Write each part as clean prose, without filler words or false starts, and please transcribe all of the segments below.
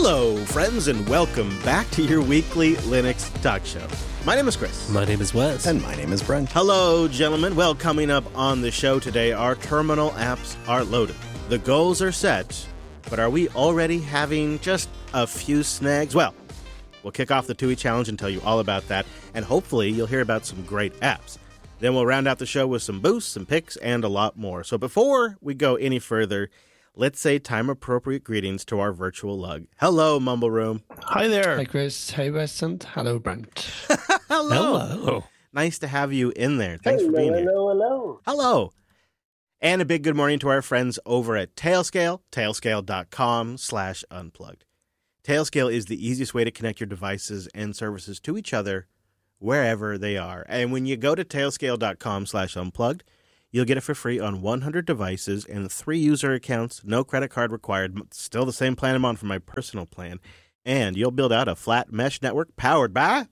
Hello, friends, and welcome back to your weekly Linux talk show. My name is Chris. My name is Wes. And my name is Brent. Hello, gentlemen. Well, coming up on the show today, our terminal apps are loaded. The goals are set, but are we already having just a few snags? Well, we'll kick off the TUI Challenge and tell you all about that, and hopefully you'll hear about some great apps. Then we'll round out the show with some boosts, some picks, and a lot more. So before we go any further, let's say time-appropriate greetings to our virtual lug. Hello, Mumble Room. Hi there. Hi, Chris. Hey, Wes. And hello, Brent. Hello. Nice to have you in there. Thanks for being here. Hello. And a big good morning to our friends over at Tailscale, tailscale.com/unplugged. Tailscale is the easiest way to connect your devices and services to each other wherever they are. And when you go to tailscale.com/unplugged, you'll get it for free on 100 devices and 3 user accounts, no credit card required. Still the same plan I'm on for my personal plan. And you'll build out a flat mesh network powered by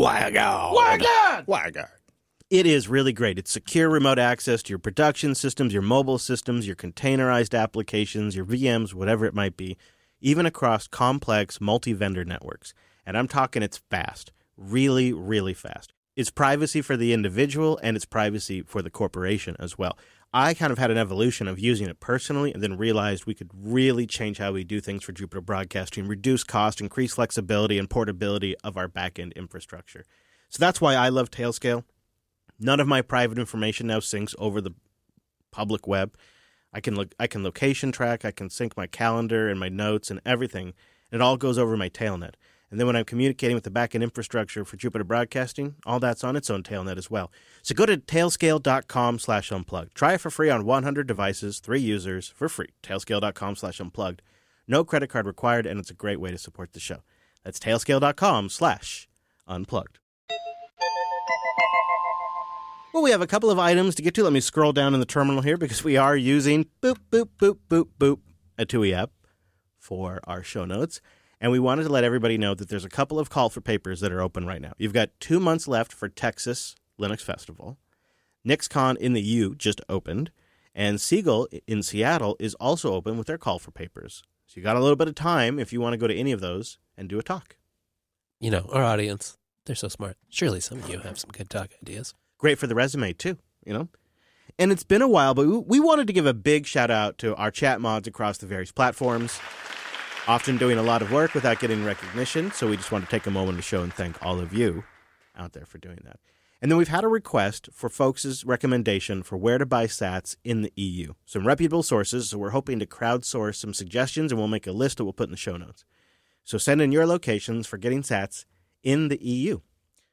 WireGuard. It is really great. It's secure remote access to your production systems, your mobile systems, your containerized applications, your VMs, whatever it might be, even across complex multi-vendor networks. And I'm talking it's fast, really, really fast. It's privacy for the individual, and it's privacy for the corporation as well. I kind of had an evolution of using it personally and then realized we could really change how we do things for Jupiter Broadcasting, reduce cost, increase flexibility and portability of our back-end infrastructure. So that's why I love Tailscale. None of my private information now syncs over the public web. I can location track, I can sync my calendar and my notes and everything, and it all goes over my tailnet. And then when I'm communicating with the backend infrastructure for Jupiter Broadcasting, all that's on its own tailnet as well. So go to tailscale.com/unplugged. Try it for free on 100 devices, 3 users for free. Tailscale.com/unplugged. No credit card required, and it's a great way to support the show. That's tailscale.com/unplugged. Well, we have a couple of items to get to. Let me scroll down in the terminal here because we are using boop, boop, boop, boop, boop, a TUI app for our show notes. And we wanted to let everybody know that there's a couple of call for papers that are open right now. You've got 2 months left for Texas Linux Festival. NixCon in the U just opened. And Siegel in Seattle is also open with their call for papers. So you got a little bit of time if you want to go to any of those and do a talk. You know, our audience, they're so smart. Surely some of you have some good talk ideas. Great for the resume, too, you know. And it's been a while, but we wanted to give a big shout out to our chat mods across the various platforms. Often doing a lot of work without getting recognition, so we just want to take a moment to show and thank all of you out there for doing that. And then we've had a request for folks' recommendation for where to buy sats in the EU. Some reputable sources, so we're hoping to crowdsource some suggestions, and we'll make a list that we'll put in the show notes. So send in your locations for getting sats in the EU.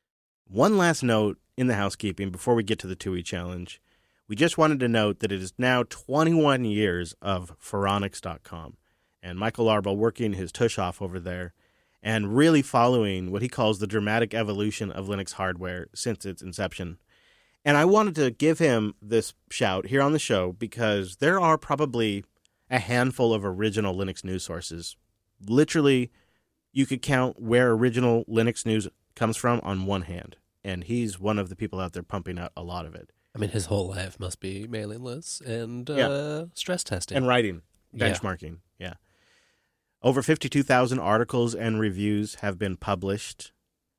One last note in the housekeeping before we get to the TUI Challenge. We just wanted to note that it is now 21 years of Phoronix.com. And Michael Larble working his tush off over there and really following what he calls the dramatic evolution of Linux hardware since its inception. And I wanted to give him this shout here on the show because there are probably a handful of original Linux news sources. Literally, you could count where original Linux news comes from on one hand. And he's one of the people out there pumping out a lot of it. I mean, his whole life must be mailing lists and stress testing. And writing, benchmarking, yeah. Over 52,000 articles and reviews have been published,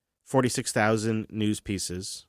46,000 news pieces,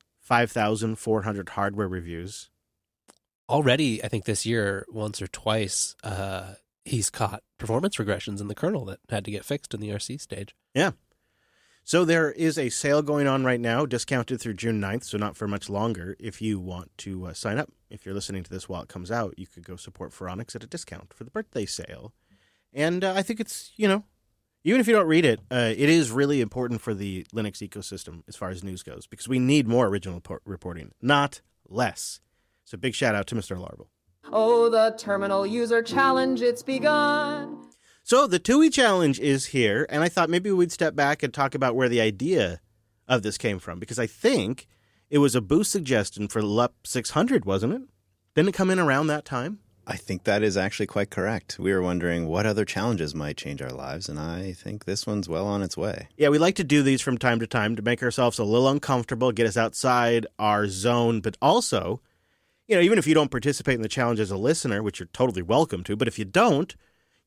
5,400 hardware reviews. Already, I think this year, once or twice, he's caught performance regressions in the kernel that had to get fixed in the RC stage. Yeah. So there is a sale going on right now, discounted through June 9th, so not for much longer. If you want to sign up, if you're listening to this while it comes out, you could go support Phoronix at a discount for the birthday sale. And I think it's, you know, even if you don't read it, it is really important for the Linux ecosystem as far as news goes, because we need more original reporting, not less. So big shout out to Mr. Larble. Oh, the Terminal User Challenge, it's begun. So the TUI Challenge is here, and I thought maybe we'd step back and talk about where the idea of this came from, because I think it was a boost suggestion for LUP 600, wasn't it? Didn't it come in around that time? I think that is actually quite correct. We were wondering what other challenges might change our lives, and I think this one's well on its way. Yeah, we like to do these from time to make ourselves a little uncomfortable, get us outside our zone, but also, you know, even if you don't participate in the challenge as a listener, which you're totally welcome to, but if you don't,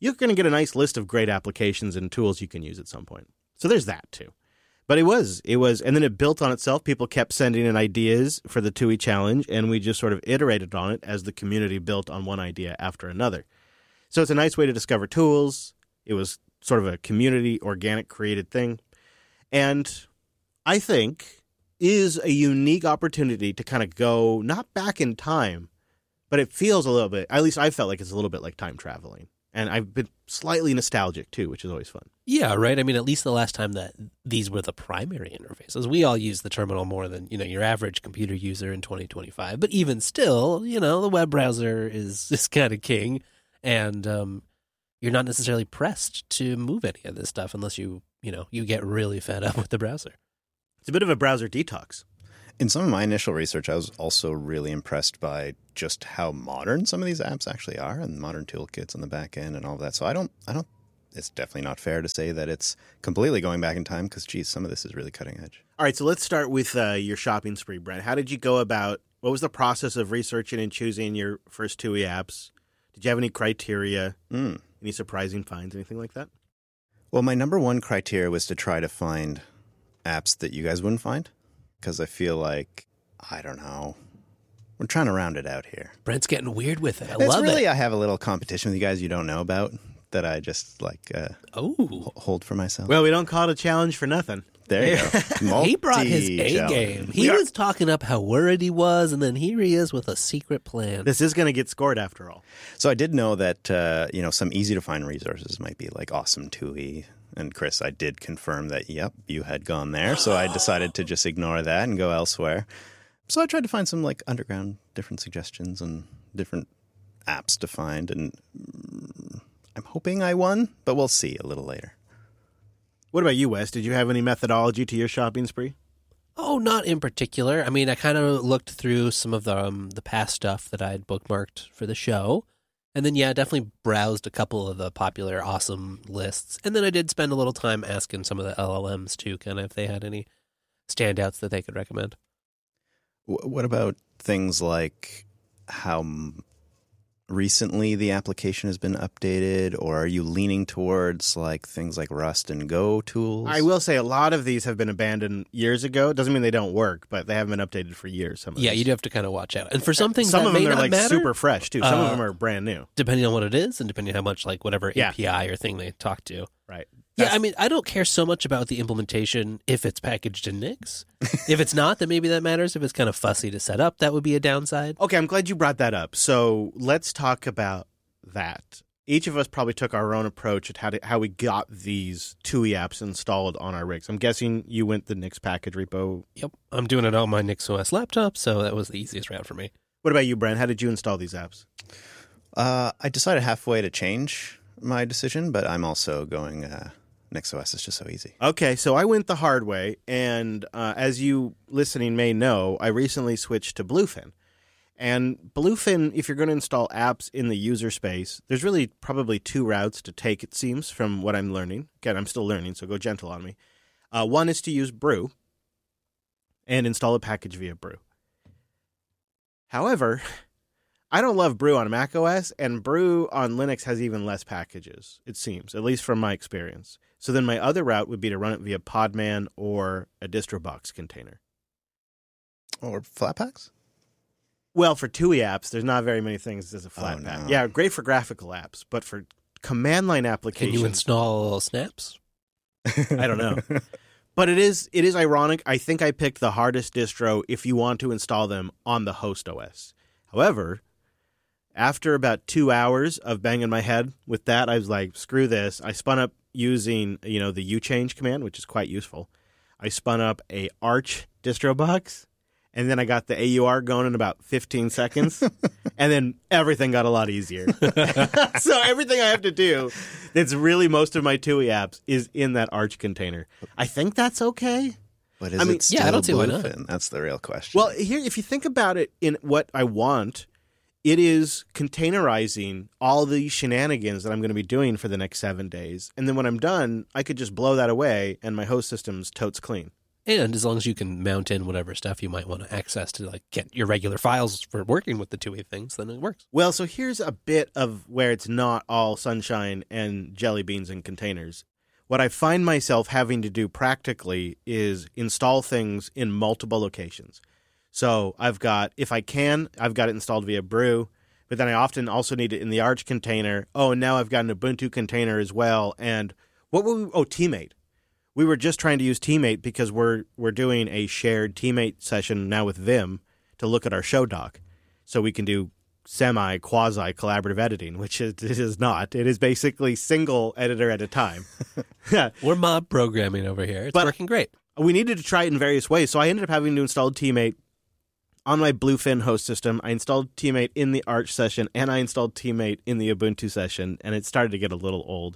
you're going to get a nice list of great applications and tools you can use at some point. So there's that too. But it was, and then it built on itself. People kept sending in ideas for the TUI challenge, and we just sort of iterated on it as the community built on one idea after another. So it's a nice way to discover tools. It was sort of a community, organic, created thing. And I think is a unique opportunity to kind of go, not back in time, but it feels a little bit, at least I felt like it's a little bit like time traveling. And I've been slightly nostalgic, too, which is always fun. Yeah, right. I mean, at least the last time that these were the primary interfaces. We all use the terminal more than, your average computer user in 2025. But even still, the web browser is kind of king. And you're not necessarily pressed to move any of this stuff unless you get really fed up with the browser. It's a bit of a browser detox. In some of my initial research, I was also really impressed by just how modern some of these apps actually are and modern toolkits on the back end and all of that. So I don't, it's definitely not fair to say that it's completely going back in time because, geez, some of this is really cutting edge. All right, so let's start with your shopping spree, Brent. How did you go about, what was the process of researching and choosing your first TUI apps? Did you have any criteria, any surprising finds, anything like that? Well, my number one criteria was to try to find apps that you guys wouldn't find. Because I feel like, I don't know, we're trying to round it out here. Brent's getting weird with it. I love it. it. I have a little competition with you guys you don't know about that I just hold for myself. Well, we don't call it a challenge for nothing. There you go. He brought his A game. He was talking up how worried he was, and then here he is with a secret plan. This is going to get scored after all. So I did know that, some easy to find resources might be like Awesome TUI. And Chris, I did confirm that, yep, you had gone there. So I decided to just ignore that and go elsewhere. So I tried to find some like underground different suggestions and different apps to find. And I'm hoping I won, but we'll see a little later. What about you, Wes? Did you have any methodology to your shopping spree? Oh, not in particular. I mean, I kind of looked through some of the past stuff that I'd bookmarked for the show. And then, definitely browsed a couple of the popular awesome lists. And then I did spend a little time asking some of the LLMs, too, kind of if they had any standouts that they could recommend. What about things like how recently the application has been updated? Or are you leaning towards like things like Rust and Go tools? I will say a lot of these have been abandoned years ago. It doesn't mean they don't work, but they haven't been updated for years. Some of these. You do have to kind of watch out. And for some things, some of them are like matter, super fresh too. Some of them are brand new, depending on what it is, and depending on how much like whatever API or thing they talk to. Right. I mean, I don't care so much about the implementation if it's packaged in Nix. If it's not, then maybe that matters. If it's kind of fussy to set up, that would be a downside. Okay, I'm glad you brought that up. So let's talk about that. Each of us probably took our own approach at how we got these TUI apps installed on our rigs. I'm guessing you went the Nix package repo. Yep, I'm doing it on my NixOS laptop, so that was the easiest route for me. What about you, Brent? How did you install these apps? I decided halfway to change my decision, but I'm also going NixOS is just so easy. Okay, so I went the hard way, and as you listening may know, I recently switched to Bluefin. And Bluefin, if you're going to install apps in the user space, there's really probably two routes to take, it seems, from what I'm learning. Again, I'm still learning, so go gentle on me. One is to use Brew and install a package via Brew. However, I don't love Brew on macOS, and Brew on Linux has even less packages, it seems, at least from my experience. So then my other route would be to run it via Podman or a DistroBox container. Or Flatpaks? Well, for TUI apps, there's not very many things as a Flatpak. No. Yeah, great for graphical apps, but for command line applications... Can you install snaps? I don't know. But it is ironic. I think I picked the hardest distro if you want to install them on the host OS. However, after about 2 hours of banging my head with that, I was like, screw this. I spun up using, the uchange command, which is quite useful. I spun up a Arch distro box, and then I got the AUR going in about 15 seconds, and then everything got a lot easier. So everything I have to do, that's really most of my TUI apps, is in that Arch container. I think that's okay. But is it still I don't see why Bluefin? not. That's the real question. Well, here, if you think about it in what I want, it is containerizing all the shenanigans that I'm going to be doing for the next 7 days. And then when I'm done, I could just blow that away, and my host system's totes clean. And as long as you can mount in whatever stuff you might want to access to like get your regular files for working with the TUI things, then it works. Well, so here's a bit of where it's not all sunshine and jelly beans and containers. What I find myself having to do practically is install things in multiple locations. So I've got it installed via Brew, but then I often also need it in the Arch container. Oh, and now I've got an Ubuntu container as well. And Teammate. We were just trying to use Teammate because we're doing a shared Teammate session now with Vim to look at our show doc. So we can do quasi collaborative editing, which it is not. It is basically single editor at a time. We're mob programming over here. It's working great. We needed to try it in various ways. So I ended up having to install Teammate on my Bluefin host system. I installed Teammate in the Arch session, and I installed Teammate in the Ubuntu session, and it started to get a little old.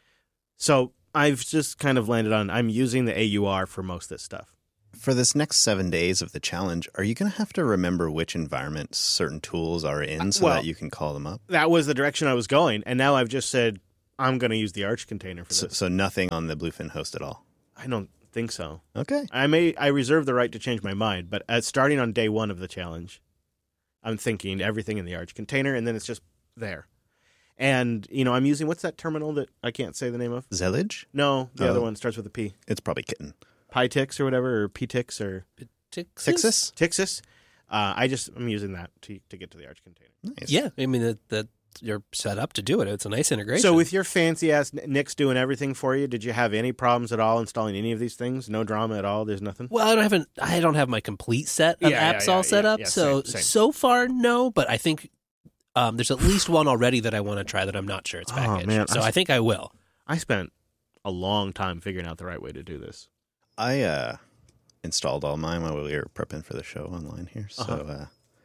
So I've just kind of landed on I'm using the AUR for most of this stuff. For this next 7 days of the challenge, are you going to have to remember which environment certain tools are in so that you can call them up? That was the direction I was going, and now I've just said I'm going to use the Arch container for this. So nothing on the Bluefin host at all? I don't think so. Okay. I reserve the right to change my mind, but starting on day one of the challenge, I'm thinking everything in the Arch container, and then it's just there. And, I'm using, what's that terminal that I can't say the name of? Zellige? No, the other one starts with a P. It's probably Kitten. PyTix or whatever, or PTix or... Tixis? Tixis. I'm using that to get to the Arch container. Nice. Yeah, I mean, that you're set up to do it. It's a nice integration. So with your fancy-ass Nix doing everything for you, did you have any problems at all installing any of these things? No drama at all? There's nothing? Well, I don't have my complete set of apps all set up. Same. So far, no, but I think there's at least one already that I want to try that I'm not sure it's packaged. Man, so I think I will. I spent a long time figuring out the right way to do this. I installed all mine while we were prepping for the show online here. So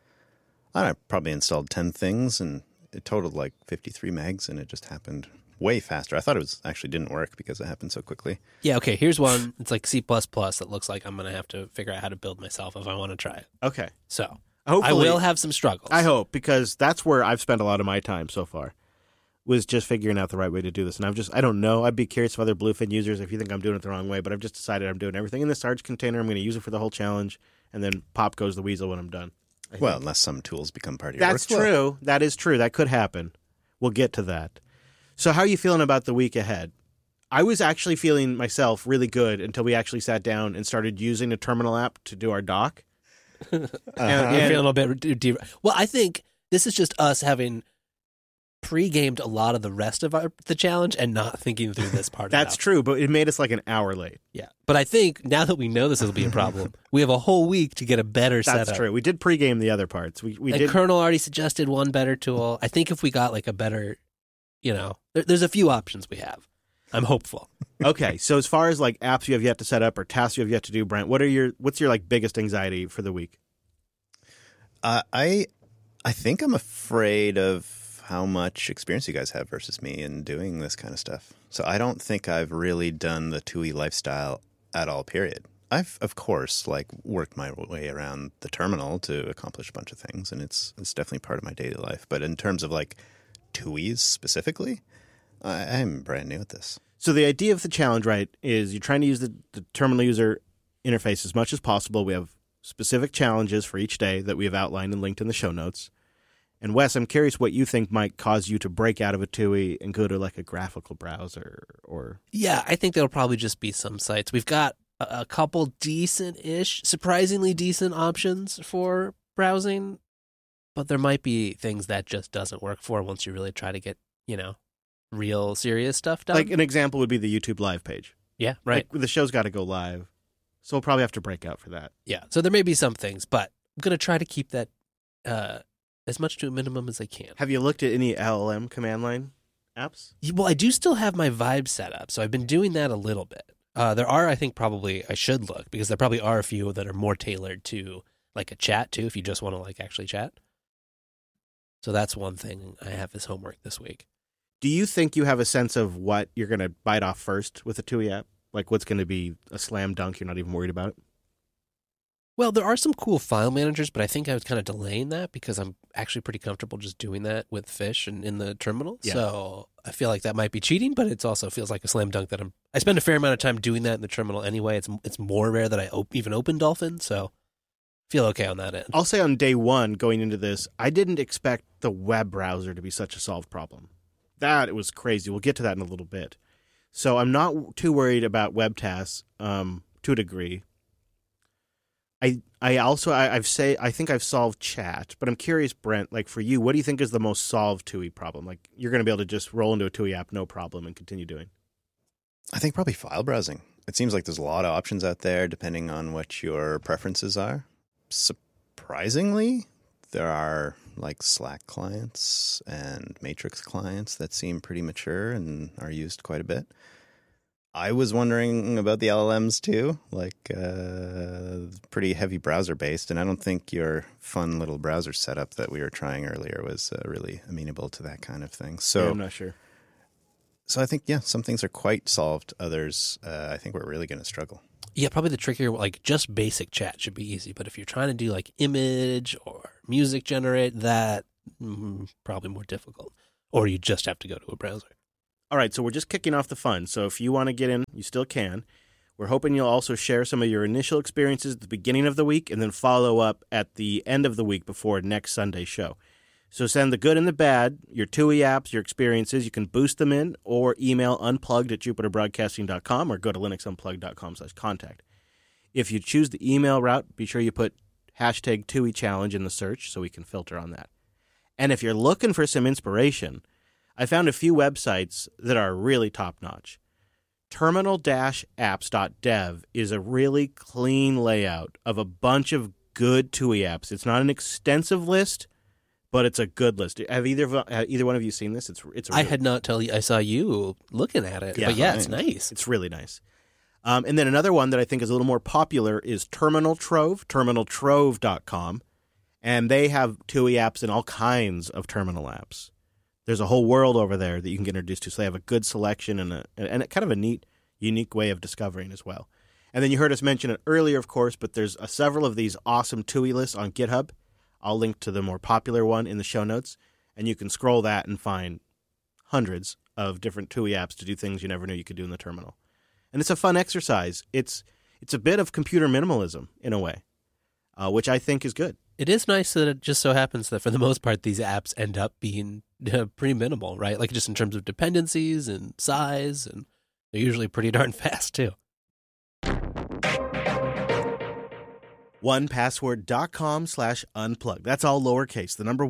I probably installed 10 things, and it totaled like 53 megs, and it just happened way faster. I thought it actually didn't work because it happened so quickly. Yeah, okay, here's one. It's like C++ that looks like I'm going to have to figure out how to build myself if I want to try it. Okay. So Hopefully, I will have some struggles. I hope, because that's where I've spent a lot of my time so far, was just figuring out the right way to do this. And I don't know. I'd be curious if other Bluefin users, if you think I'm doing it the wrong way, but I've just decided I'm doing everything in this Arch container. I'm going to use it for the whole challenge, and then pop goes the weasel when I'm done. Well, unless some tools become part of your That's workflow. true. That is true. That could happen. We'll get to that. So how are you feeling about the week ahead? I was actually feeling myself really good until we actually sat down and started using a terminal app to do our doc. I'm feeling a bit... Well, I think this is just us having pre-gamed a lot of the rest of the challenge and not thinking through this part. That's true, but it made us like an hour late. Yeah, but I think now that we know this will be a problem, we have a whole week to get a better setup. That's true. We did pre-game the other parts. We did. Colonel already suggested one better tool. I think if we got like a better, there's a few options we have. I'm hopeful. Okay, so as far as like apps you have yet to set up or tasks you have yet to do, Brent, what's your like biggest anxiety for the week? I think I'm afraid of how much experience you guys have versus me in doing this kind of stuff. So I don't think I've really done the TUI lifestyle at all, period. I've, of course, worked my way around the terminal to accomplish a bunch of things, and it's definitely part of my daily life. But in terms of TUIs specifically, I'm brand new at this. So the idea of the challenge, right, is you're trying to use the terminal user interface as much as possible. We have specific challenges for each day that we have outlined and linked in the show notes. And Wes, I'm curious what you think might cause you to break out of a TUI and go to a graphical browser or... Yeah, I think there'll probably just be some sites. We've got a couple decent-ish, surprisingly decent options for browsing, but there might be things that just doesn't work for once you really try to get, real serious stuff done. Like an example would be the YouTube live page. Yeah, right. The show's got to go live, so we'll probably have to break out for that. Yeah, so there may be some things, but I'm going to try to keep that... as much to a minimum as I can. Have you looked at any LLM command line apps? Well, I do still have my Vibe set up, so I've been doing that a little bit. There are, I think, probably I should look, because there probably are a few that are more tailored to a chat too, if you just want to actually chat. So that's one thing I have as homework this week. Do you think you have a sense of what you're going to bite off first with the TUI app? Like what's going to be a slam dunk, you're not even worried about it? Well, there are some cool file managers, but I think I was kind of delaying that because I'm actually pretty comfortable just doing that with Fish and in the terminal. Yeah. So I feel like that might be cheating, but it also feels like a slam dunk that I spend a fair amount of time doing that in the terminal anyway. It's more rare that I even open Dolphin, so I feel okay on that end. I'll say on day one going into this, I didn't expect the web browser to be such a solved problem. That it was crazy. We'll get to that in a little bit. So I'm not too worried about web tasks to a degree. I think I've solved chat, but I'm curious, Brent, like for you, what do you think is the most solved TUI problem? Like you're going to be able to just roll into a TUI app, no problem, and continue doing. I think probably file browsing. It seems like there's a lot of options out there depending on what your preferences are. Surprisingly, there are like Slack clients and Matrix clients that seem pretty mature and are used quite a bit. I was wondering about the LLMs too, like pretty heavy browser based, and I don't think your fun little browser setup that we were trying earlier was really amenable to that kind of thing. So Yeah, I'm not sure. So I think, yeah, some things are quite solved. Others, I think we're really going to struggle. Yeah, probably the trickier, like just basic chat should be easy. But if you're trying to do like image or music generate, that probably more difficult. Or you just have to go to a browser. All right, so we're just kicking off the fun. So if you want to get in, you still can. We're hoping you'll also share some of your initial experiences at the beginning of the week and then follow up at the end of the week before next Sunday's show. So send the good and the bad, your TUI apps, your experiences. You can boost them in or email unplugged@jupiterbroadcasting.com or go to linuxunplugged.com/contact. If you choose the email route, be sure you put hashtag TUI challenge in the search so we can filter on that. And if you're looking for some inspiration, I found a few websites that are really top-notch. Terminal-apps.dev is a really clean layout of a bunch of good TUI apps. It's not an extensive list, but it's a good list. Have either one of you seen this? I had not till I saw you looking at it. Yeah, but yeah, right. it's nice. It's really nice. And then another one that I think is a little more popular is Terminal Trove, terminaltrove.com. And they have TUI apps and all kinds of terminal apps. There's a whole world over there that you can get introduced to. So they have a good selection and a kind of a neat, unique way of discovering as well. And then you heard us mention it earlier, of course, but there's several of these awesome TUI lists on GitHub. I'll link to the more popular one in the show notes, and you can scroll that and find hundreds of different TUI apps to do things you never knew you could do in the terminal. And it's a fun exercise. It's a bit of computer minimalism in a way, which I think is good. It is nice that it just so happens that for the most part, these apps end up being pretty minimal, right? Like just in terms of dependencies and size, and they're usually pretty darn fast too. 1password.com/unplugged. That's all lowercase, the number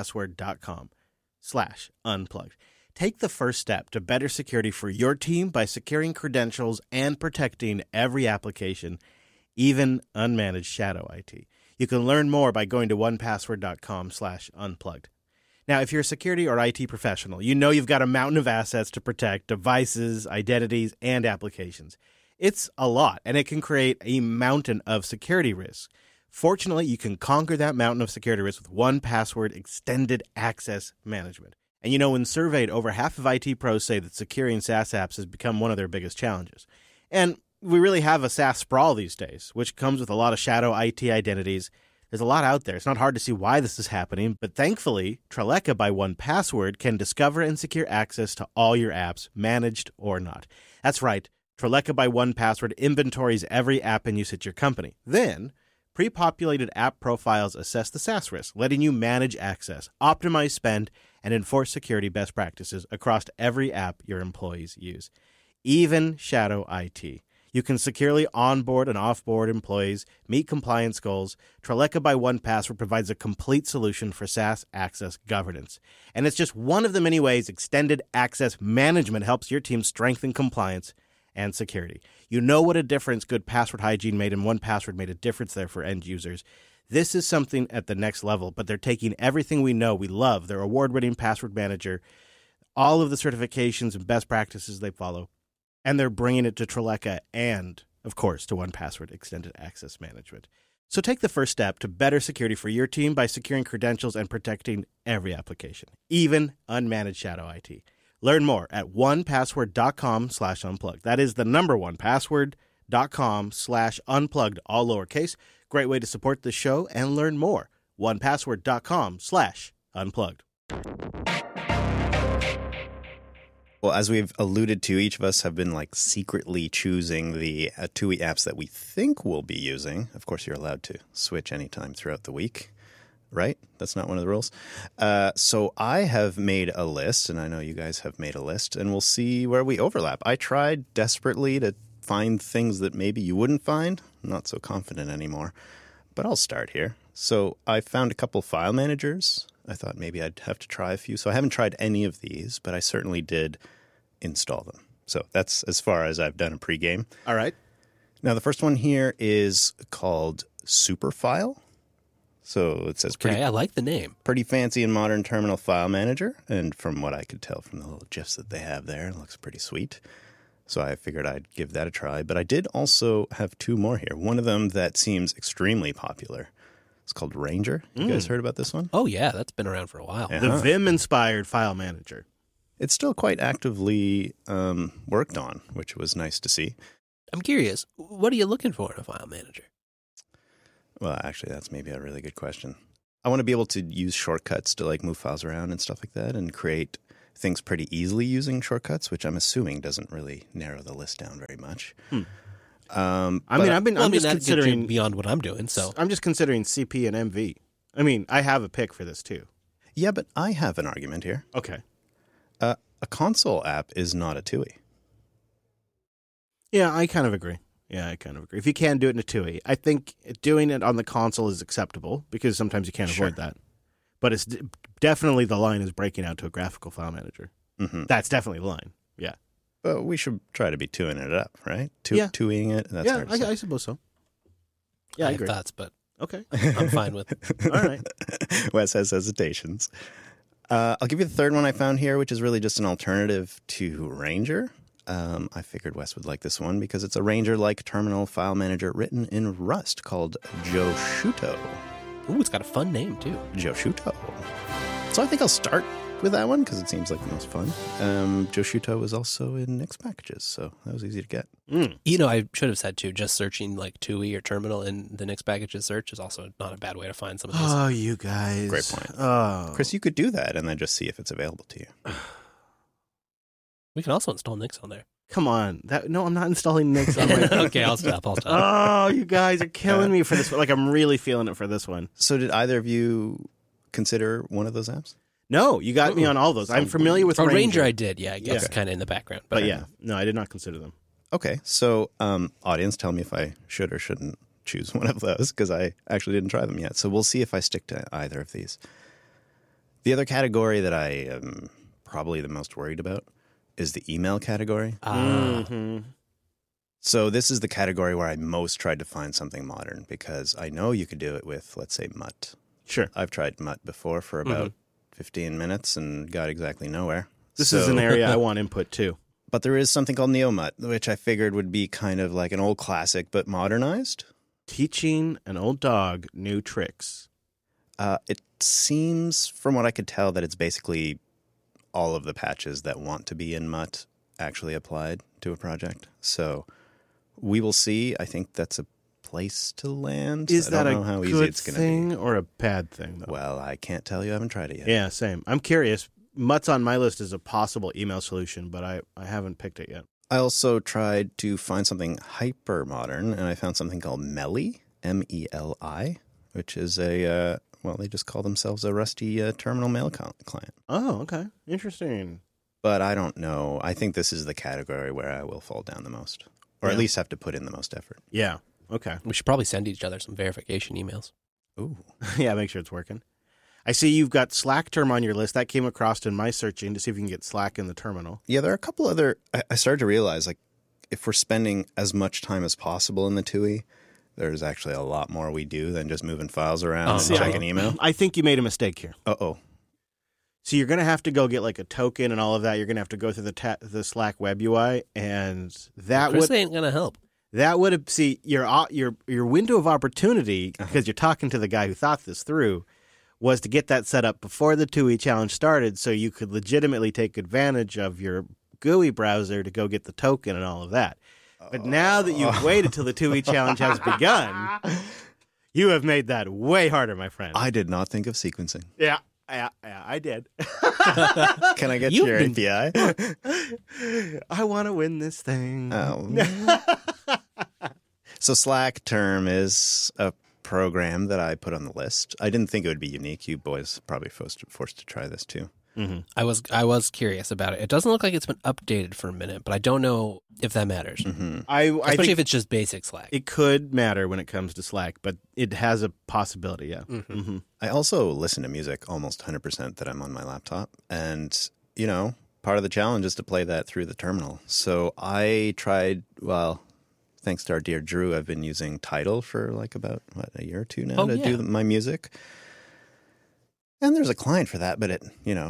1password.com/unplugged. Take the first step to better security for your team by securing credentials and protecting every application, even unmanaged shadow IT. You can learn more by going to 1password.com/unplugged. Now, if you're a security or IT professional, you know you've got a mountain of assets to protect devices, identities, and applications. It's a lot, and it can create a mountain of security risks. Fortunately, you can conquer that mountain of security risks with 1Password Extended Access Management. And you know, when surveyed, over half of IT pros say that securing SaaS apps has become one of their biggest challenges. And we really have a SaaS sprawl these days, which comes with a lot of shadow IT identities. There's a lot out there. It's not hard to see why this is happening, but thankfully, Treleka by 1Password can discover and secure access to all your apps, managed or not. That's right. Treleka by 1Password inventories every app in use at your company. Then, pre-populated app profiles assess the SaaS risk, letting you manage access, optimize spend, and enforce security best practices across every app your employees use, even shadow IT. You can securely onboard and offboard employees, meet compliance goals. Treleka by 1Password provides a complete solution for SaaS access governance. And it's just one of the many ways Extended Access Management helps your team strengthen compliance and security. You know what a difference good password hygiene made, and 1Password made a difference there for end users. This is something at the next level, but they're taking everything we know, we love, their award-winning password manager, all of the certifications and best practices they follow, and they're bringing it to Treleka and, of course, to 1Password Extended Access Management. So take the first step to better security for your team by securing credentials and protecting every application, even unmanaged shadow IT. Learn more at 1password.com/unplugged. That is the number 1password.com/unplugged. onepassword.com/unplugged, all lowercase. Great way to support the show and learn more. onepassword.com/unplugged. Well, as we've alluded to, each of us have been like secretly choosing the TUI apps that we think we'll be using. Of course, you're allowed to switch anytime throughout the week, right? That's not one of the rules. So I have made a list, and I know you guys have made a list, and we'll see where we overlap. I tried desperately to find things that maybe you wouldn't find. I'm not so confident anymore, but I'll start here. So I found a couple file managers. I thought maybe I'd have to try a few. So I haven't tried any of these, but I certainly did install them. So that's as far as I've done a pregame. All right. Now, the first one here is called Superfile. So it says Okay, I like the name. pretty fancy and modern terminal file manager. And from what I could tell from the little GIFs that they have there, it looks pretty sweet. So I figured I'd give that a try. But I did also have two more here. One of them that seems extremely popular. It's called Ranger. You guys heard about this one? Oh, yeah, that's been around for a while. Yeah. The Vim-inspired file manager. It's still quite actively worked on, which was nice to see. I'm curious, what are you looking for in a file manager? Well, actually, that's maybe a really good question. I want to be able to use shortcuts to like move files around and stuff like that and create things pretty easily using shortcuts, which I'm assuming doesn't really narrow the list down very much. I'm just that gets you considering beyond what I'm doing, so. I'm just considering CP and MV. I mean, I have a pick for this too. Yeah, but I have an argument here. Okay. A console app is not a TUI. Yeah, I kind of agree. If you can do it in a TUI, I think doing it on the console is acceptable because sometimes you can't Sure. avoid that. But it's definitely the line is breaking out to a graphical file manager. Mm-hmm. That's definitely the line. Yeah. But we should try to be TUIing it up, right? Yeah. TUIing it. That's hard to say. I suppose so. Yeah, I I agree. have thoughts, but Okay. I'm fine with it. All right. Wes has hesitations. I'll give you the third one I found here, which is really just an alternative to Ranger. I figured Wes would like this one because it's a Ranger-like terminal file manager written in Rust called Joshuto. Ooh, it's got a fun name, too. Joshuto. So I think I'll start with that one because it seems like the most fun. Joshuto was also in Nix packages, so that was easy to get. You know, I should have said, too, just searching like TUI or terminal in the Nix packages search is also not a bad way to find some of these. Oh, you guys. Great point. Oh. Chris, you could do that and then just see if it's available to you. We can also install Nix on there. Come on. No, I'm not installing Nix on my Okay, I'll stop. Oh, you guys are killing me for this one. Like, I'm really feeling it for this one. So did either of you consider one of those apps? No, you got me on all those. I'm familiar with Oh, Ranger. Ranger I did, yeah, I guess Okay. kind of in the background. But yeah, no, I did not consider them. Okay, so audience, tell me if I should or shouldn't choose one of those because I actually didn't try them yet. So we'll see if I stick to either of these. The other category that I am probably the most worried about is the email category. So this is the category where I most tried to find something modern because I know you could do it with, let's say, Mutt. Sure. I've tried Mutt before for about 15 minutes and got exactly nowhere. This is an area I want input too. But there is something called NeoMut, which I figured would be kind of like an old classic but modernized. Teaching an old dog new tricks. It seems, from what I could tell, that it's basically all of the patches that want to be in Mutt actually applied to a project. So we will see. I think that's a place to land. Is I that don't a know how easy good it's going to thing be. or a bad thing, though? Well, I can't tell you. I haven't tried it yet. Yeah, same. I'm curious. Mutt's on my list as a possible email solution, but I haven't picked it yet. I also tried to find something hyper modern, and I found something called Meli, M-E-L-I, which is a, they just call themselves a Rusty terminal mail client. Oh, okay. Interesting. But I don't know. I think this is the category where I will fall down the most, or at Yeah. least have to put in the most effort. Yeah. Okay. We should probably send each other some verification emails. Ooh. Yeah, make sure it's working. I see you've got Slack term on your list. That came across in my searching to see if you can get Slack in the terminal. Yeah, there are a couple other. I started to realize, like, if we're spending as much time as possible in the TUI, there's actually a lot more we do than just moving files around and See, checking email. I think you made a mistake here. Uh-oh. So you're going to have to go get like a token and all of that. You're going to have to go through the Slack web UI, and that Chris would ain't going to help. see your window of opportunity, because you're talking to the guy who thought this through, was to get that set up before the TUI challenge started, so you could legitimately take advantage of your GUI browser to go get the token and all of that. But now that you've waited till the TUI challenge has begun, you have made that way harder, my friend. I did not think of sequencing. Yeah, I did. Can I get You've your been- API? I want to win this thing. Oh. So Slack term is a program that I put on the list. I didn't think it would be unique. You boys probably forced to try this too. Mm-hmm. I was curious about it. It doesn't look like it's been updated for a minute, but I don't know if that matters. Mm-hmm. I Especially think if it's just basic Slack. it could matter when it comes to Slack, but it has a possibility, yeah. Mm-hmm. Mm-hmm. I also listen to music almost 100% that I'm on my laptop. And, you know, part of the challenge is to play that through the terminal. So I tried, well, thanks to our dear Drew, I've been using Tidal for like about, a year or two now to do my music. And there's a client for that, but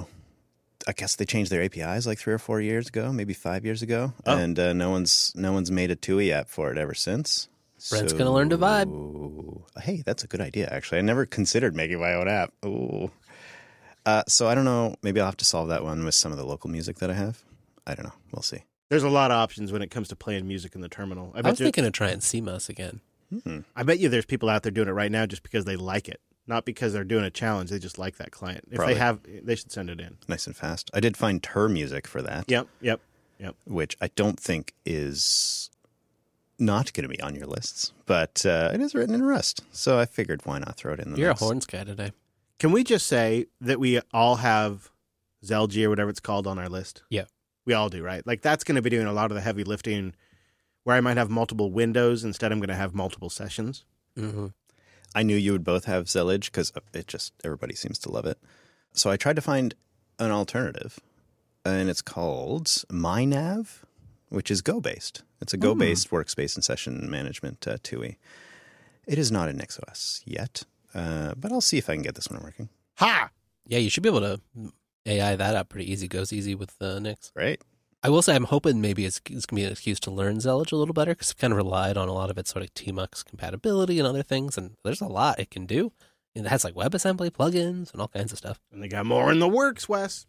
I guess they changed their APIs like 3 or 4 years ago, maybe 5 years ago. Oh. And no one's made a TUI app for it ever since. Brent's gonna learn to vibe. Hey, that's a good idea, actually. I never considered making my own app. Ooh. So I don't know. Maybe I'll have to solve that one with some of the local music that I have. I don't know. We'll see. There's a lot of options when it comes to playing music in the terminal. I was thinking of trying CMOS again. I bet you there's people out there doing it right now just because they like it, not because they're doing a challenge. They just like that client. If Probably. they have, they should send it in. Nice and fast. I did find Tur music for that. Yep. Which I don't think is not going to be on your lists, but it is written in Rust. So I figured why not throw it in the You're mix. a horns guy today. Can we just say that we all have Zelgi or whatever it's called on our list? Yeah. We all do, right? Like that's going to be doing a lot of the heavy lifting where I might have multiple windows. Instead, I'm going to have multiple sessions. Mm-hmm. I knew you would both have Zillage because everybody seems to love it. So I tried to find an alternative, and it's called MyNav, which is Go-based. It's a Go-based workspace and session management TUI. It is not in NixOS yet, but I'll see if I can get this one working. Ha! Yeah, you should be able to AI that up pretty easy. Goes easy with Nix. Great. I will say I'm hoping maybe it's going to be an excuse to learn Zellage a little better because I've kind of relied on a lot of its sort of TMUX compatibility and other things, and there's a lot it can do. And it has like WebAssembly plugins and all kinds of stuff. And they got more in the works, Wes.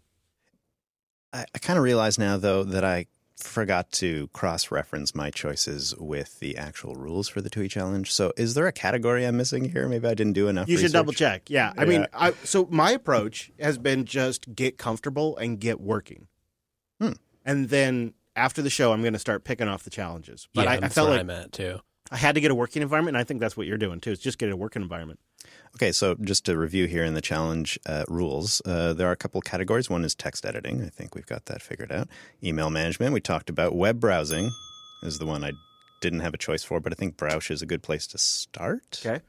I kind of realize now, though, that I forgot to cross-reference my choices with the actual rules for the TUI challenge. So is there a category I'm missing here? Maybe I didn't do enough You should research. double check. Yeah. I mean, so my approach has been just get comfortable and get working. And then after the show, I'm going to start picking off the challenges. But yeah, I that's felt where like I'm at too. I had to get a working environment, and I think that's what you're doing too. Is just get a working environment. Okay, so just to review here in the challenge rules, there are a couple categories. One is text editing. I think we've got that figured out. Email management, we talked about. Web browsing is the one I didn't have a choice for, but I think Browsh is a good place to start. Okay.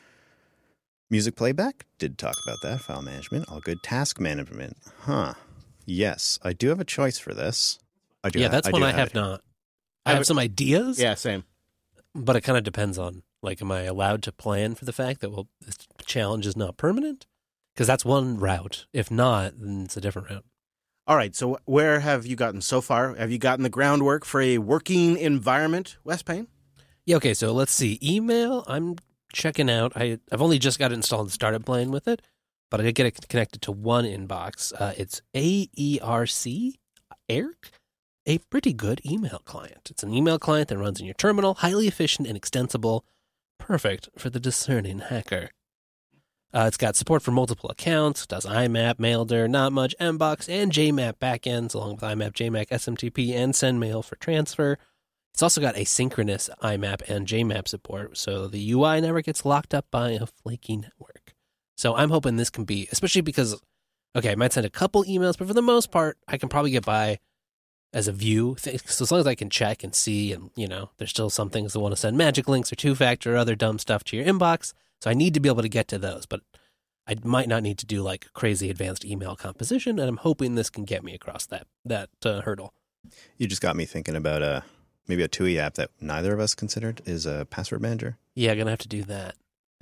Music playback, did talk about that. File management, all good. Task management, yes, I do have a choice for this. That's one I have not. I have some ideas. Yeah, same. But it kind of depends on, like, am I allowed to plan for the fact that, well, this challenge is not permanent? Because that's one route. If not, then it's a different route. All right. So where have you gotten so far? Have you gotten the groundwork for a working environment, Wes Payne? Yeah, okay, so let's see. Email, I'm checking out. I've only just got it installed and started playing with it, but I did get it connected to one inbox. It's AERC, ERC, a pretty good email client. It's an email client that runs in your terminal, highly efficient and extensible, perfect for the discerning hacker. It's got support for multiple accounts, does IMAP, Maildir, Not Much, Mbox, and JMAP backends, along with IMAP, JMAC, SMTP, and SendMail for transfer. It's also got asynchronous IMAP and JMAP support, so the UI never gets locked up by a flaky network. So I'm hoping this can be, especially because, okay, I might send a couple emails, but for the most part, I can probably get by as a view. So as long as I can check and see, and, there's still some things that want to send magic links or two-factor or other dumb stuff to your inbox. So I need to be able to get to those, but I might not need to do like crazy advanced email composition, and I'm hoping this can get me across that hurdle. You just got me thinking about maybe a TUI app that neither of us considered is a password manager. Yeah, I'm going to have to do that.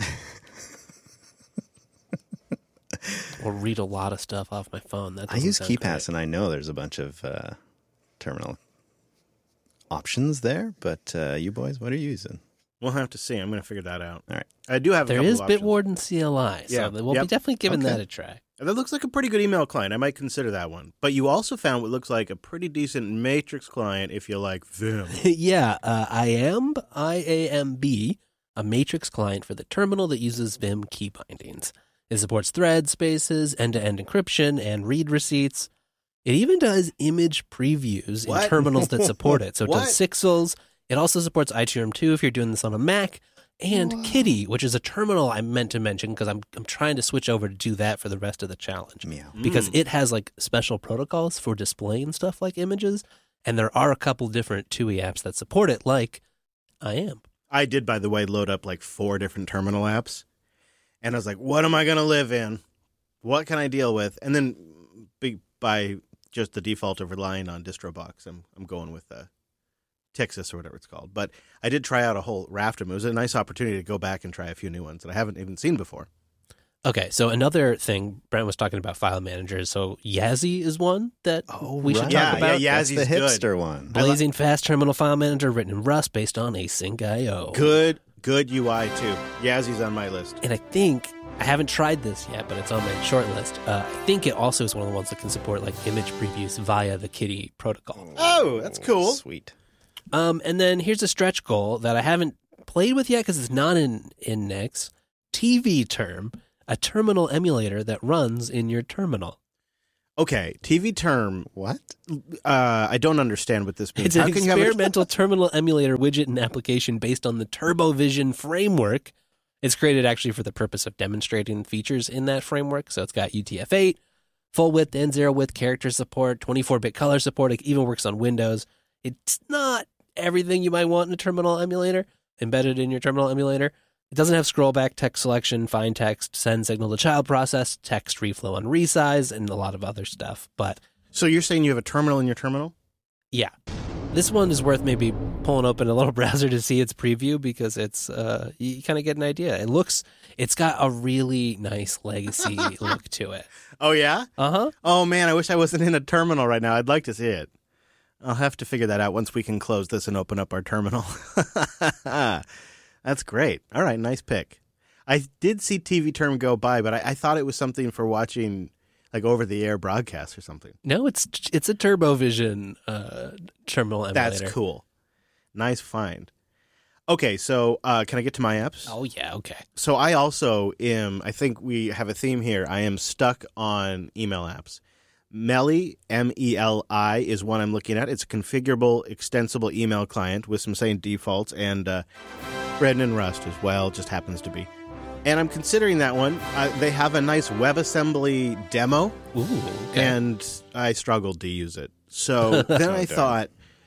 Or read a lot of stuff off my phone. That I use doesn't sound KeePass, and I know there's a bunch of terminal options there, but you boys, what are you using? We'll have to see. I'm going to figure that out. All right. I do have a There couple is of options. Bitwarden CLI, so Yeah. we'll Yep. be definitely giving Okay. that a try. That looks like a pretty good email client. I might consider that one. But you also found what looks like a pretty decent Matrix client if you like Vim. Yeah, IAMB, IAMB, a Matrix client for the terminal that uses Vim key bindings. It supports thread spaces, end-to-end encryption, and read receipts. It even does image previews What? in terminals that support it. So it What? does Sixels. It also supports iTerm2 if you're doing this on a Mac. And Kitty, which is a terminal I meant to mention because I'm trying to switch over to do that for the rest of the challenge. Meow. Because it has like special protocols for displaying stuff like images. And there are a couple different TUI apps that support it, like IAMB. I did, by the way, load up like 4 different terminal apps. And I was like, what am I going to live in? What can I deal with? And then by just the default of relying on DistroBox, I'm going with Texas or whatever it's called. But I did try out a whole raft of them. It was a nice opportunity to go back and try a few new ones that I haven't even seen before. Okay, so another thing, Brent was talking about file managers. So Yazzie is one that we should talk about. Yeah, That's the Yazzy's good. hipster one. Blazing fast terminal file manager written in Rust based on async.io. Good UI too. Yazzy's on my list. And I think, I haven't tried this yet, but it's on my short list. I think it also is one of the ones that can support like image previews via the Kitty protocol. Oh, that's cool. Sweet. And then here's a stretch goal that I haven't played with yet because it's not in Nix. TV Term, a terminal emulator that runs in your terminal. Okay, TV Term. What? I don't understand what this means. It's an How can you have a- experimental terminal emulator widget and application based on the TurboVision framework. It's created actually for the purpose of demonstrating features in that framework. So it's got UTF-8, full width and zero width character support, 24-bit color support. It even works on Windows. It's not everything you might want in a terminal emulator, embedded in your terminal emulator. It doesn't have scrollback, text selection, find text, send signal to child process, text reflow on resize, and a lot of other stuff. But So you're saying you have a terminal in your terminal? yeah, this one is worth maybe pulling open a little browser to see its preview because it's you kind of get an idea. It's got a really nice legacy look to it. Oh, yeah? Uh-huh. Oh, man, I wish I wasn't in a terminal right now. I'd like to see it. I'll have to figure that out once we can close this and open up our terminal. That's great. All right, nice pick. I did see TV Term go by, but I thought it was something for watching like over-the-air broadcasts or something. No, it's a TurboVision terminal emulator. That's cool. Nice find. Okay, so can I get to my apps? Oh, yeah, okay. So I also am, I think we have a theme here. I am stuck on email apps. Meli, M-E-L-I, is one I'm looking at. It's a configurable, extensible email client with some same defaults and written in Rust as well, just happens to be. And I'm considering that one. They have a nice WebAssembly demo, Ooh, okay. and I struggled to use it. So then I thought,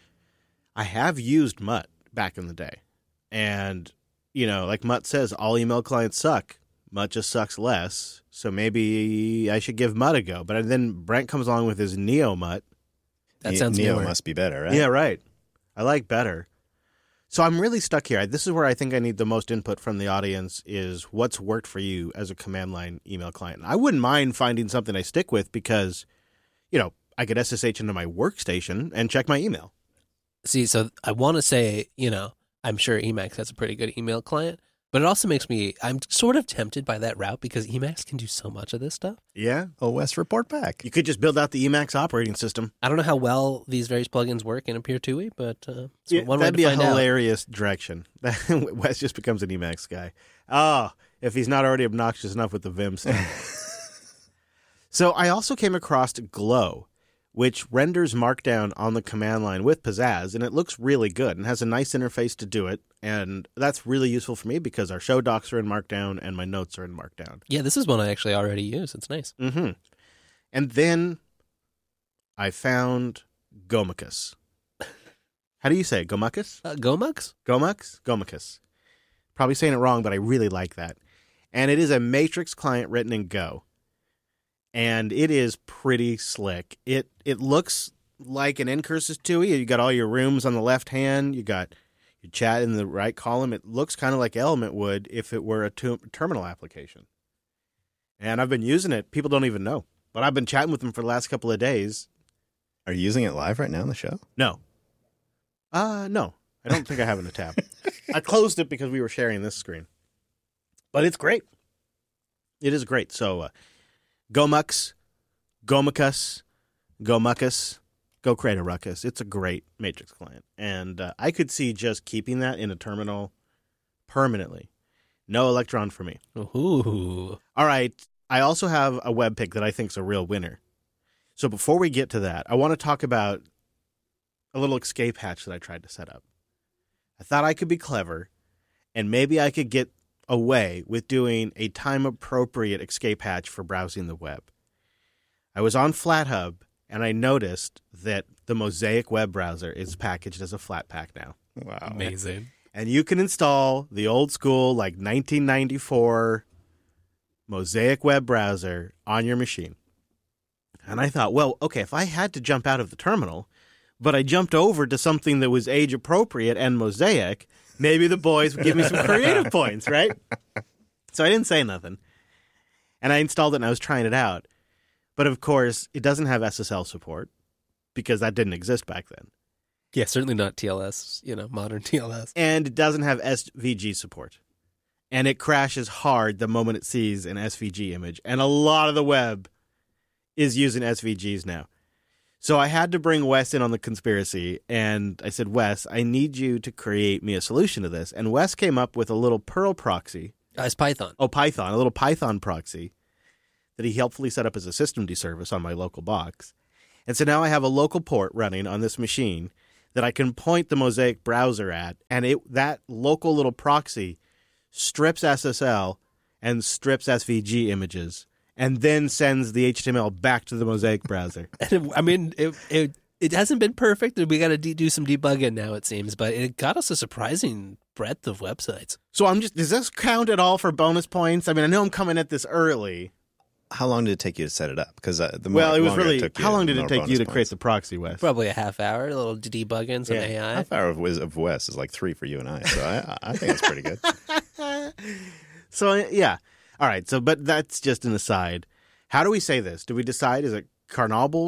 I have used Mutt back in the day. And, you know, like Mutt says, all email clients suck. Mutt just sucks less. So maybe I should give Mutt a go. But then Brent comes along with his Neo Mutt. That sounds Neo newer. must be better, right? Yeah, right. I like better. So I'm really stuck here. This is where I think I need the most input from the audience is what's worked for you as a command line email client. I wouldn't mind finding something I stick with because, you know, I could SSH into my workstation and check my email. See, so I want to say, you know, I'm sure Emacs has a pretty good email client, but it also makes me, I'm sort of tempted by that route because Emacs can do so much of this stuff. Yeah. OS report back. You could just build out the Emacs operating system. I don't know how well these various plugins work in Appear TUI, but it's one way that'd to be a find out. hilarious direction. Wes just becomes an Emacs guy. Oh, if he's not already obnoxious enough with the Vim stuff. So I also came across Glow, which renders Markdown on the command line with Pizzazz, and it looks really good and has a nice interface to do it. And that's really useful for me because our show docs are in Markdown and my notes are in Markdown. Yeah, this is one I actually already use. It's nice. Mm-hmm. And then I found Gomicus. How do you say it? Gomicus? Gomux? Gomicus. Probably saying it wrong, but I really like that. And it is a Matrix client written in Go. And it is pretty slick. It looks like an Ncurses TUI. You got all your rooms on the left hand. You got your chat in the right column. It looks kind of like Element would if it were a terminal application. And I've been using it. People don't even know. But I've been chatting with them for the last couple of days. Are you using it live right now on the show? No. No. I don't think I have in a tab. I closed it because we were sharing this screen. But it's great. It is great. So, go Mux, go Muckus, go Muckus, go create a ruckus. It's a great Matrix client. And I could see just keeping that in a terminal permanently. No Electron for me. Ooh. All right. I also have a web pick that I think is a real winner. So before we get to that, I want to talk about a little escape hatch that I tried to set up. I thought I could be clever, and maybe I could get away with doing a time-appropriate escape hatch for browsing the web. I was on FlatHub, and I noticed that the Mosaic web browser is packaged as a Flatpak now. Wow. Amazing. And you can install the old school, like 1994 Mosaic web browser on your machine. And I thought, well, okay, if I had to jump out of the terminal, but I jumped over to something that was age appropriate and Mosaic, maybe the boys would give me some creative points, right? So I didn't say nothing. And I installed it and I was trying it out. But of course, it doesn't have SSL support because that didn't exist back then. Yeah, certainly not TLS, modern TLS. And it doesn't have SVG support. And it crashes hard the moment it sees an SVG image. And a lot of the web is using SVGs now. So I had to bring Wes in on the conspiracy, and I said, Wes, I need you to create me a solution to this. And Wes came up with a little Perl proxy. It's Python. Oh, Python, a little Python proxy that he helpfully set up as a systemd service on my local box. And so now I have a local port running on this machine that I can point the Mosaic browser at, and that local little proxy strips SSL and strips SVG images, and then sends the HTML back to the Mosaic browser. I mean, it hasn't been perfect. We got to do some debugging now, it seems, but it got us a surprising breadth of websites. So does this count at all for bonus points? I mean, I know I'm coming at this early. How long did it take you to set it up? Because How long did it take you to create the proxy, Wes? Probably a half hour, a little debugging, some AI. Half hour of Wes is like 3 for you and I, so I think it's pretty good. So, yeah. All right, but that's just an aside. How do we say this? Do we decide? Is it Chernobyl,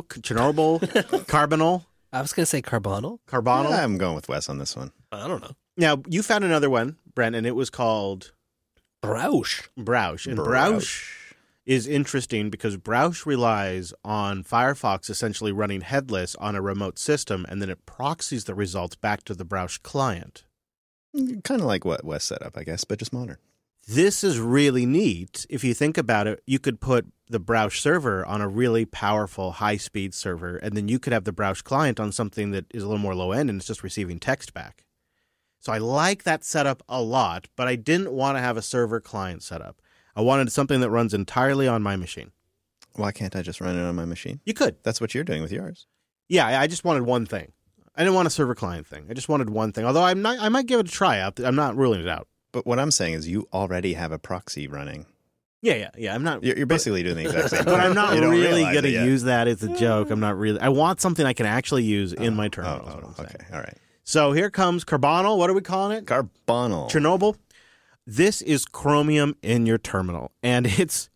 Carbonal? I was going to say Carbonal. Carbonal? Yeah, I'm going with Wes on this one. I don't know. Now, you found another one, Brent, and it was called Browsh. And Browsh is interesting because Browsh relies on Firefox essentially running headless on a remote system, and then it proxies the results back to the Browsh client. Kind of like what Wes set up, I guess, but just modern. This is really neat. If you think about it, you could put the Browsh server on a really powerful, high-speed server, and then you could have the Browsh client on something that is a little more low-end and it's just receiving text back. So I like that setup a lot, but I didn't want to have a server client setup. I wanted something that runs entirely on my machine. Why can't I just run it on my machine? You could. That's what you're doing with yours. Yeah, I just wanted one thing. I didn't want a server client thing. I just wanted one thing. Although I might give it a try out. I'm not ruling it out. But what I'm saying is you already have a proxy running. Yeah. I'm not. You're basically doing the exact same thing. But I'm not really going to use that as a joke. I'm not really. I want something I can actually use in my terminal. Okay. All right. So here comes Carbonal. What are we calling it? Carbonal. Chernobyl. This is Chromium in your terminal, and it's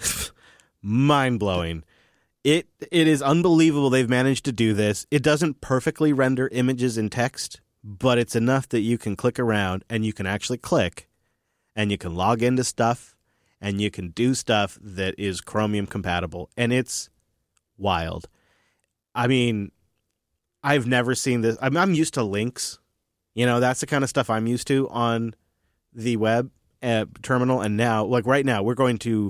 mind-blowing. It is unbelievable they've managed to do this. It doesn't perfectly render images in text, but it's enough that you can click around, and you can actually click, and you can log into stuff, and you can do stuff that is Chromium compatible, and it's wild. I mean, I've never seen this. I'm used to links. That's the kind of stuff I'm used to on the web terminal, and now, like right now, we're going to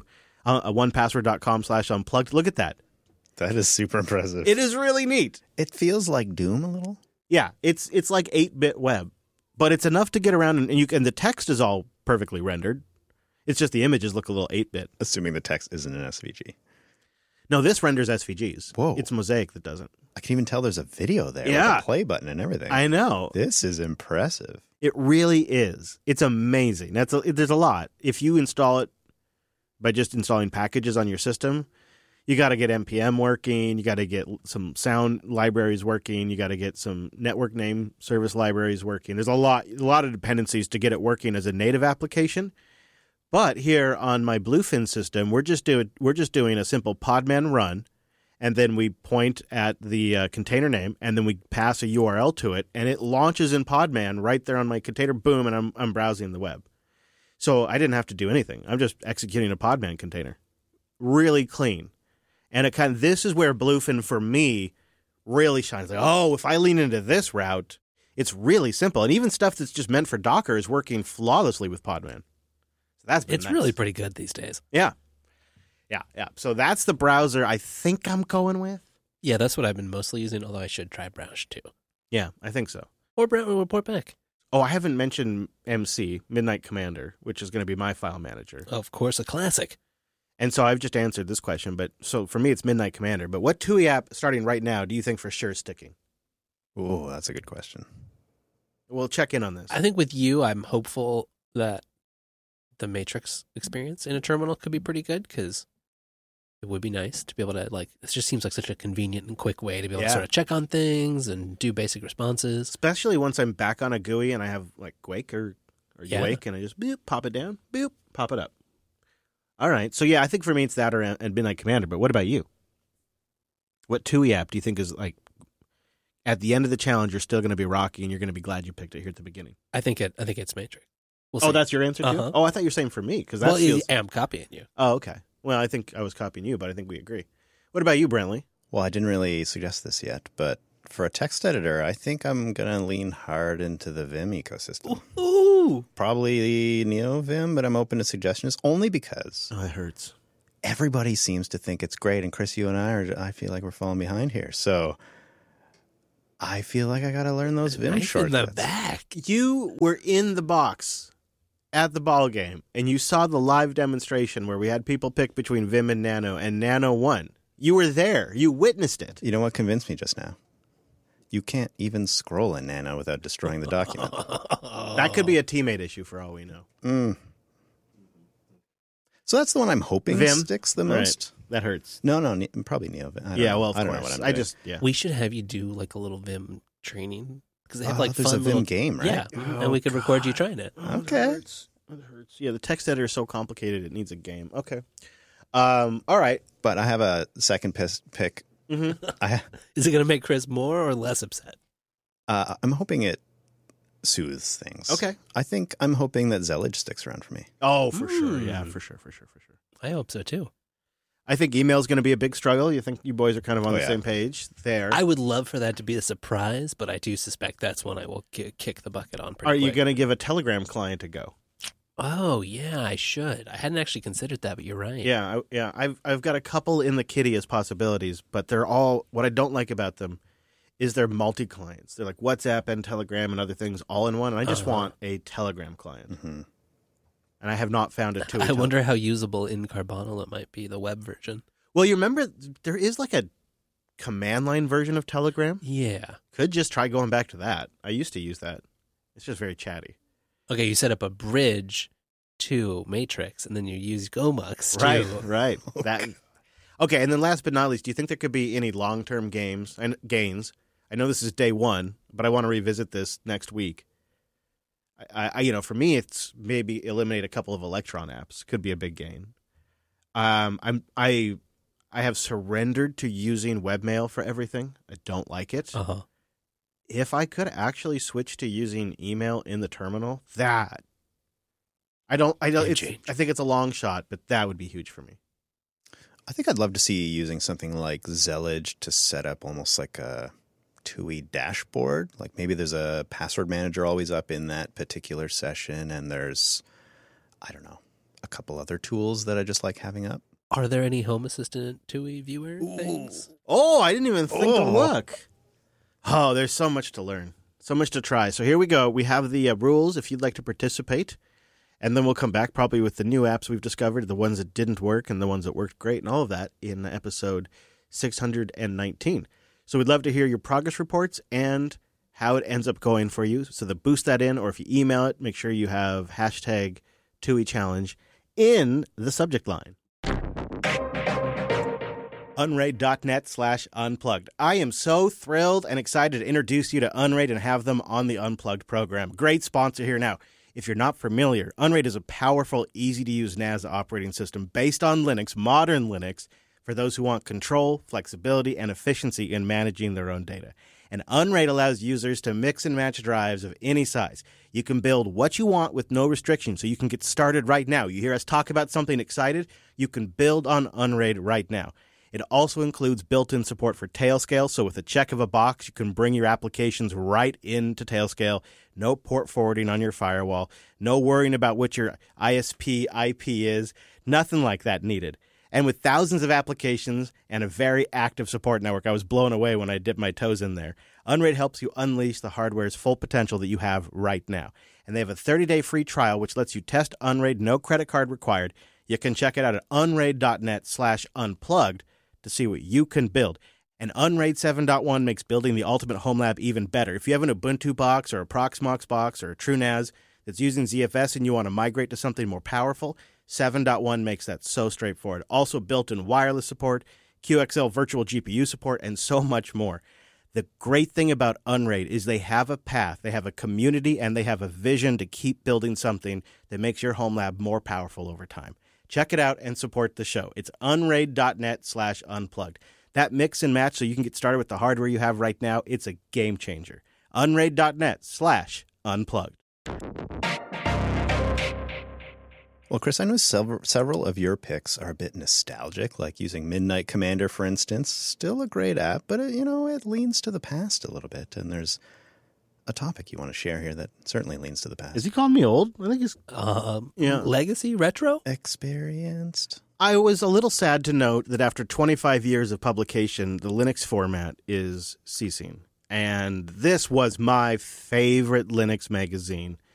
1password.com/unplugged. Look at that. That is super impressive. It is really neat. It feels like Doom a little. Yeah, it's like 8-bit web, but it's enough to get around, and the text is all perfectly rendered. It's just the images look a little 8-bit. Assuming the text isn't an SVG. No, this renders SVGs. Whoa. It's Mosaic that doesn't. I can even tell there's a video there with a play button and everything. I know. This is impressive. It really is. It's amazing. There's a lot. If you install it by just installing packages on your system, you got to get NPM working. You got to get some sound libraries working. You got to get some network name service libraries working. There's a lot of dependencies to get it working as a native application. But here on my Bluefin system, we're just doing a simple podman run, and then we point at the container name, and then we pass a URL to it, and it launches in Podman right there on my container. Boom, and I'm browsing the web. So I didn't have to do anything. I'm just executing a Podman container. Really clean. And this is where Bluefin for me really shines. Like, oh, if I lean into this route, it's really simple. And even stuff that's just meant for Docker is working flawlessly with Podman. So that's been nice. Really pretty good these days. Yeah. So that's the browser I think I'm going with. Yeah, that's what I've been mostly using, although I should try Browse too. Yeah, I think so. Or report back. Oh, I haven't mentioned MC, Midnight Commander, which is going to be my file manager. Of course, a classic. And so I've just answered this question, but so for me it's Midnight Commander. But what TUI app starting right now do you think for sure is sticking? Oh, that's a good question. We'll check in on this. I think with you, I'm hopeful that the Matrix experience in a terminal could be pretty good, because it would be nice to be able to, it just seems like such a convenient and quick way to be able to sort of check on things and do basic responses. Especially once I'm back on a GUI and I have Quake or Wake, and I just boop, pop it down, boop, pop it up. All right. So yeah, I think for me it's that and Midnight Commander. But what about you? What TUI app do you think is at the end of the challenge you're still going to be rocky and you're going to be glad you picked it here at the beginning? I think it's Matrix. We'll see. Oh, that's your answer too? Uh-huh. Oh, I thought you were saying for me, because that I'm copying you. Oh, okay. Well, I think I was copying you, but I think we agree. What about you, Brantley? Well, I didn't really suggest this yet, but for a text editor, I think I'm going to lean hard into the Vim ecosystem. Ooh. Probably NeoVim, but I'm open to suggestions only because Oh, that hurts. everybody seems to think it's great. And Chris, you and I feel like we're falling behind here. So I feel like I got to learn those Vim shortcuts. In the back. You were in the box at the ball game, and you saw the live demonstration where we had people pick between Vim and Nano won. You were there. You witnessed it. You know what convinced me just now? You can't even scroll in Nano without destroying the document. That could be a teammate issue for all we know. So that's the one I'm hoping Vim sticks the most. Right. That hurts. No, probably NeoVim. I don't know. Well, of I don't know course. what I'm doing. We should have you do a little Vim training, because they have there's fun a Vim little game, right? Yeah, and we could record you trying it. Okay. That hurts. Yeah, the text editor is so complicated it needs a game. Okay. All right. But I have a second pick. Mm-hmm. Is it going to make Chris more or less upset? I'm hoping it soothes things. Okay. I'm hoping that Zellage sticks around for me. Oh, for sure. Yeah, for sure. I hope so too. I think email is going to be a big struggle. You think you boys are kind of on the same page there? I would love for that to be a surprise, but I do suspect that's one I will kick the bucket on pretty Are you quick. going to give a Telegram client a go? Oh, yeah, I should. I hadn't actually considered that, but you're right. Yeah. I've got a couple in the kitty as possibilities, but they're all, what I don't like about them is they're multi-clients. They're like WhatsApp and Telegram and other things all in one, and I just want a Telegram client. Mm-hmm. And I have not found it too. I wonder how usable in Carbonal it might be, the web version. Well, you remember there is a command line version of Telegram? Yeah. Could just try going back to that. I used to use that. It's just very chatty. Okay, you set up a bridge to Matrix, and then you use Gomux too. Right. That. Okay, and then last but not least, do you think there could be any long-term gains? I know this is day one, but I want to revisit this next week. I for me, it's maybe eliminate a couple of Electron apps. Could be a big gain. I have surrendered to using webmail for everything. I don't like it. Uh-huh. If I could actually switch to using email in the terminal, that I think it's a long shot, but that would be huge for me. I think I'd love to see you using something like Zellage to set up almost like a TUI dashboard. Like maybe there's a password manager always up in that particular session, and there's, I don't know, a couple other tools that I just like having up. Are there any Home Assistant TUI viewer things? Oh, I didn't even think to look. Oh, there's so much to learn, so much to try. So here we go. We have the rules if you'd like to participate, and then we'll come back probably with the new apps we've discovered, the ones that didn't work and the ones that worked great, and all of that in episode 619. So we'd love to hear your progress reports and how it ends up going for you. So boost that in, or if you email it, make sure you have hashtag TUI Challenge in the subject line. Unraid.net/unplugged. I am so thrilled and excited to introduce you to Unraid and have them on the Unplugged program. Great sponsor here now. If you're not familiar, Unraid is a powerful, easy-to-use NAS operating system based on Linux, modern Linux, for those who want control, flexibility, and efficiency in managing their own data. And Unraid allows users to mix and match drives of any size. You can build what you want with no restrictions, so you can get started right now. You hear us talk about something excited? You can build on Unraid right now. It also includes built-in support for Tailscale, so with a check of a box, you can bring your applications right into Tailscale. No port forwarding on your firewall. No worrying about what your ISP IP is. Nothing like that needed. And with thousands of applications and a very active support network, I was blown away when I dipped my toes in there. Unraid helps you unleash the hardware's full potential that you have right now. And they have a 30-day free trial, which lets you test Unraid, no credit card required. You can check it out at unraid.net/unplugged to see what you can build. And Unraid 7.1 makes building the ultimate home lab even better. If you have an Ubuntu box or a Proxmox box or a TrueNAS that's using ZFS and you want to migrate to something more powerful, 7.1 makes that so straightforward. Also built-in wireless support, QXL virtual GPU support, and so much more. The great thing about Unraid is they have a path, they have a community, and they have a vision to keep building something that makes your home lab more powerful over time. Check it out and support the show. It's unraid.net/unplugged. That mix and match so you can get started with the hardware you have right now, it's a game changer. Unraid.net/unplugged. Well, Chris, I know several of your picks are a bit nostalgic, like using Midnight Commander, for instance. Still a great app, but it leans to the past a little bit. And there's a topic you want to share here that certainly leans to the past. Is he calling me old? I think he's Legacy retro? Experienced. I was a little sad to note that after 25 years of publication, the Linux format is ceasing. And this was my favorite Linux magazine